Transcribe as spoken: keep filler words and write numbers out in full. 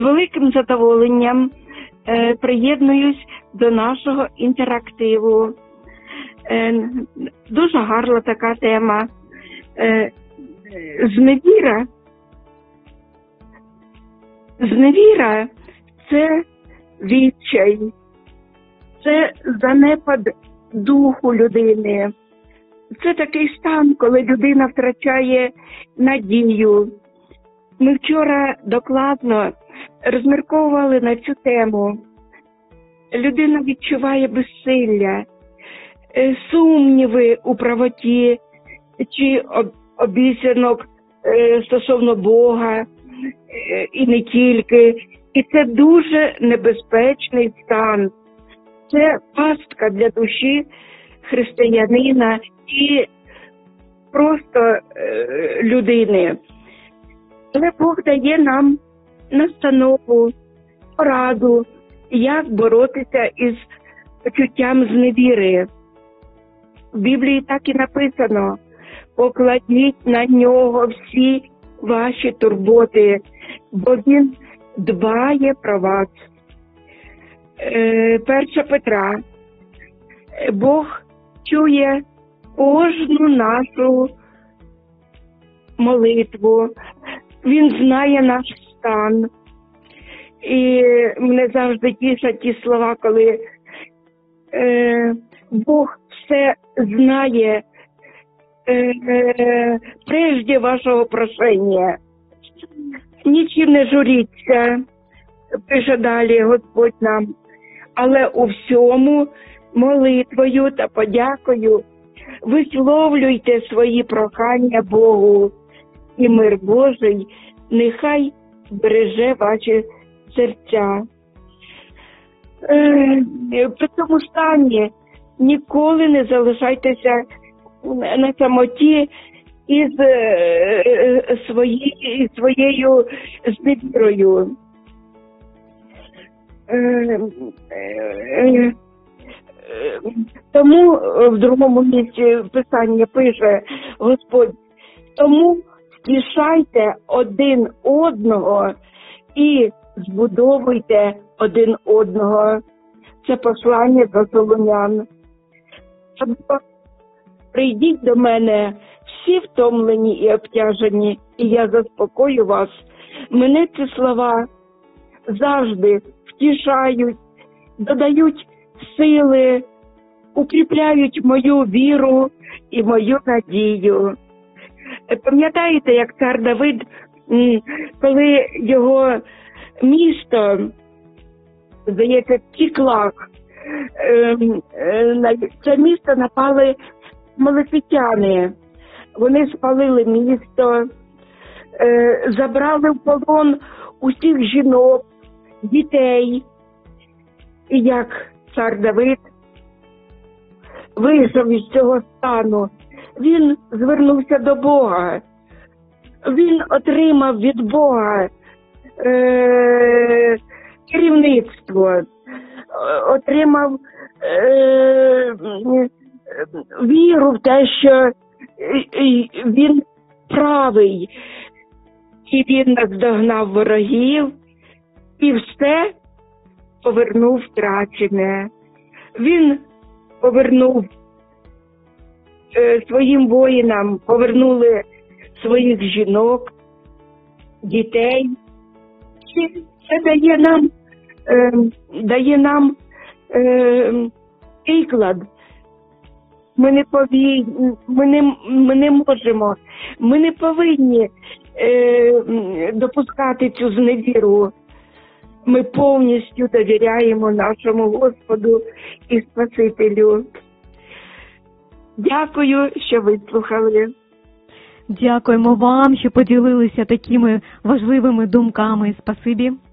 З великим задоволенням е, приєднуюсь до нашого інтерактиву. Е, дуже гарна така тема. Е, зневіра. Зневіра – це відчай, це занепад духу людини. Це такий стан, коли людина втрачає надію. Ми вчора докладно розмірковували на цю тему. Людина відчуває безсилля, сумніви у правоті чи обіцянок стосовно Бога, і не тільки. І це дуже небезпечний стан. Це пастка для душі християнина і просто е, людини. Але Бог дає нам настанову, пораду, як боротися із почуттям зневіри. В Біблії так і написано: покладіть на нього всі ваші турботи, бо він дбає про вас. Е, Перша Петра. Бог чує кожну нашу молитву. Він знає наш стан. І мене завжди тішать ті слова, коли е, Бог все знає е, е, прежде вашого прошення. Нічим не журіться, пише далі Господь нам, але у всьому молитвою та подякою висловлюйте свої прохання Богу, і мир Божий нехай береже ваші серця. Е, при цьому стані ніколи не залишайтеся на самоті із е, свої, своєю зневірою. Е, е, Тому в другому місці Писання пише Господь: тому втішайте один одного і збудовуйте один одного. Це послання до Солонян. Прийдіть до мене всі втомлені і обтяжені, і я заспокою вас. Мене ці слова завжди втішають, додають сили, укріпляють мою віру і мою надію. Пам'ятаєте, як цар Давид, коли його місто, здається, Ціклак, на це місто напали малефітяни. Вони спалили місто, забрали в полон усіх жінок, дітей. І як цар Давид вийшов із цього стану, він звернувся до Бога. Він отримав від Бога е- керівництво, отримав е- віру в те, що він правий. І він наздогнав ворогів, і все повернув втрачене. Він повернув е, своїм воїнам, повернули своїх жінок, дітей. І це дає нам, е, дає нам е, приклад. Ми не, пові... ми, не, ми не можемо, ми не повинні е, допускати цю зневіру. Ми повністю довіряємо нашому Господу і Спасителю. Дякую, що вислухали. Дякуємо вам, що поділилися такими важливими думками. Спасибі.